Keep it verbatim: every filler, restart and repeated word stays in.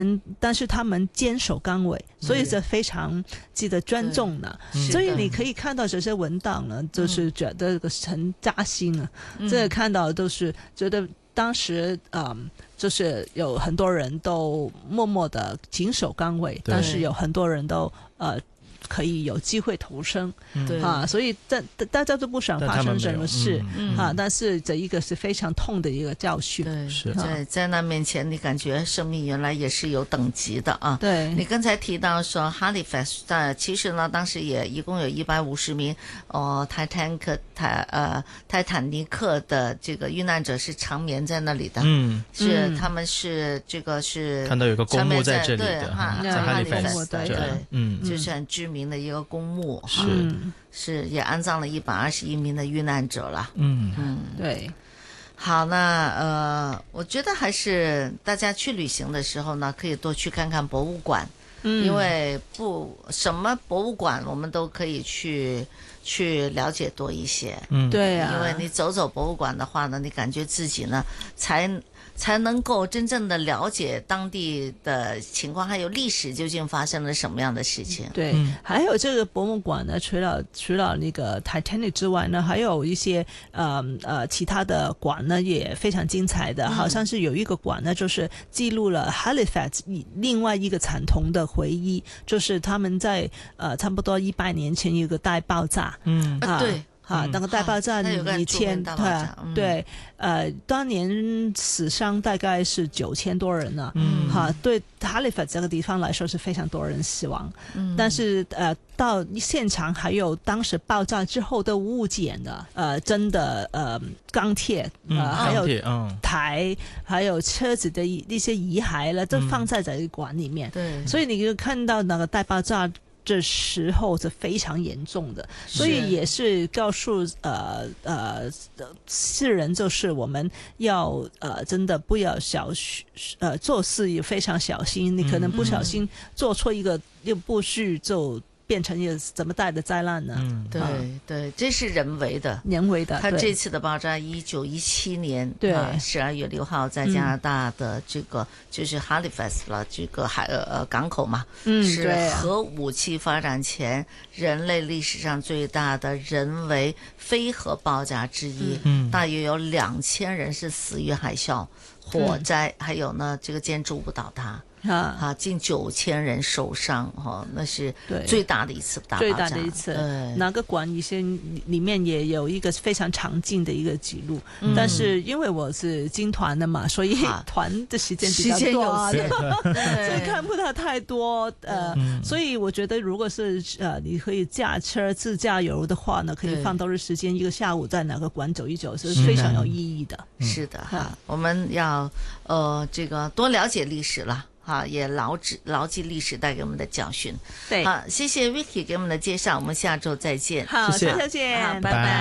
但是他们坚守岗位，所以是非常值得尊重的。所以你可以看到这些文档呢，就是觉得这个很扎心啊。嗯、这个看到都是觉得当时嗯，就是有很多人都默默的谨守岗位，但是有很多人都呃。可以有机会投生，嗯、啊，所以大大家都不想发生什么事、嗯、啊，但是这一个是非常痛的一个教训。 对，是在在那面前，你感觉生命原来也是有等级的啊。 对， 你刚才提到说 Halifax， 但其实呢，当时也一共有一百五十名哦，泰坦克泰呃泰坦尼克的这个遇难者是长眠在那里的，嗯，是、嗯、他们是这个是看到有个公墓在这里的， 对哈， 在 Halifax 对对，嗯，就是很知名的一个公墓， 是、 嗯、是也安葬了一百二十一名的遇难者了， 嗯嗯，对。 好，那呃，我觉得还是大家去旅行的时候呢，可以多去看看博物馆，嗯，因为不什么博物馆我们都可以去去了解多一些， 嗯，对啊， 因为你走走博物馆的话呢，你感觉自己呢才。才能够真正的了解当地的情况，还有历史究竟发生了什么样的事情。 对，嗯、还有这个博物馆呢，除了除了那个 Titanic 之外呢，还有一些呃呃其他的馆呢也非常精彩的，嗯、好像是有一个馆呢，就是记录了 Halifax 另外一个惨痛的回忆，就是他们在呃差不多一百年前有个大爆炸， 嗯啊对。 啊，那个大爆炸以前，对、嗯、对，呃，当年死伤大概是九千多人呢，嗯，哈、啊，对 Halifax 这个地方来说是非常多人死亡，嗯，但是呃，到现场还有当时爆炸之后的物件的，呃，真的呃钢铁，呃，嗯、还有台，嗯、还有车子的一些遗骸了，都放在这个馆里面，对、嗯，所以你就看到那个大爆炸。这时候是非常严重的，所以也是告诉呃呃世人，就是我们要呃真的不要小呃做事也非常小心，你可能不小心做错一个一步序就变成一个怎么大的灾难呢？ 嗯，对、啊、对，这是人为的， 人为的。 他这次的爆炸，一九一七年对十二月六号在加拿大的这个、嗯、就是 Halifax 了，这个海呃港口嘛，嗯，是核武器发展前人类历史上最大的人为非核爆炸之一，嗯，大约有两千人是死于海啸、火灾，嗯、还有呢这个建筑物倒塌。啊，啊，近九千人受伤，哈、哦，那是最大的一次大爆炸， 最大的一次。哪个馆以前里面也有一个非常常见的一个记录、嗯，但是因为我是经团的嘛，所以团的时间比较多，所以看不到太多。呃、嗯，所以我觉得如果是呃你可以驾车自驾游的话呢，可以放多日时间，一个下午在哪个馆走一走，是非常有意义的。 嗯、是的哈、啊，我们要呃这个多了解历史了。好，也牢记牢记历史带给我们的教训。 对， 好，谢谢 Vicky 给我们的介绍，我们下周再见。 好，下周见， 拜拜。